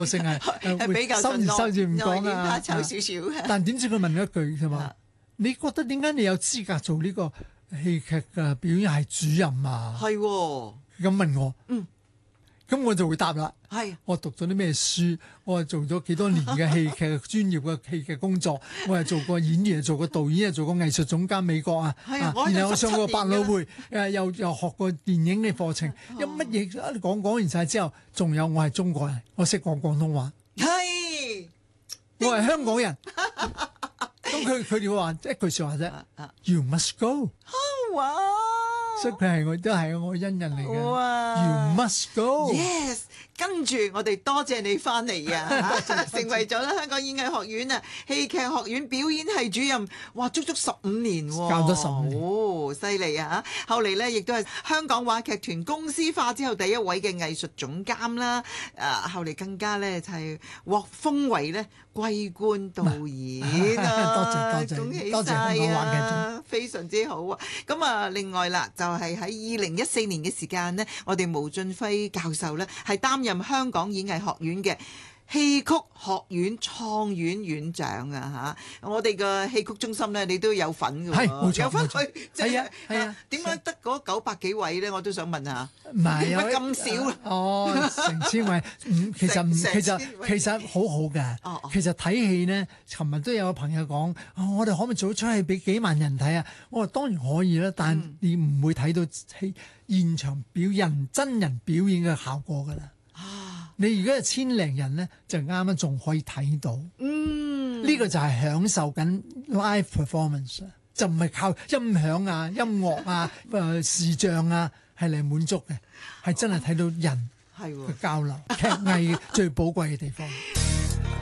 性係比較收住唔講啊， 怕醜少少。 但點知佢問咗一句啫嘛？ 啊你覺得點解你有資格做呢個戲劇嘅表演系主任啊？ 係喎， 咁問我， 嗯， 咁我就會答啦。 係我讀咗啲咩書？我係做咗幾多年嘅戲劇專業嘅戲劇工作？我係做過演員，做過導演，做過藝術總監美國啊。 係啊， 然後我上過百老匯， 啊又學過電影嘅課程。有乜嘢講完晒之後，仲有我係中國人，我識講廣東話。 係， 我係香港人。咁佢哋會話一句説話啫，You must go。 哇！ 所以佢係都係我恩人嚟嘅。 哇 You must go。 Yes， 跟住我哋多謝你翻嚟啊！成為咗香港演藝學院啊戲劇學院表演系主任，哇，足足15年喎， 教咗15年， 哦，犀利啊！後嚟咧亦都係香港話劇團公司化之後第一位嘅藝術總監啦。後嚟更加咧就係獲封為咧桂冠導演啊！ 多謝恭喜多謝晒香港話劇啊！ 團， 非常之好啊！咁啊，另外啦，就係喺2014年嘅時間呢，我哋毛俊輝教授咧係擔任香港演藝學院嘅戲曲學院創院院長啊！嚇，我哋嘅戲曲中心咧，你都有份㗎喎， 係冇錯有份冇錯去，即係係啊點解得嗰900幾位咧？我都想問下， 唔係點解咁少啊？ 哦，成千位，其實好好嘅。 哦其實睇戲呢，尋日都有個朋友講，我哋可唔可以做出戲俾幾萬人睇啊？我話當然可以啦，但你唔會睇到戲現場真人表演嘅效果㗎啦。你如果係千零人咧，就啱啱仲可以睇到。呢個就係享受緊 live performance，就唔係靠音響啊、音樂啊、視像啊係嚟滿足嘅，係真係睇到人嘅交流，劇藝最寶貴嘅地方。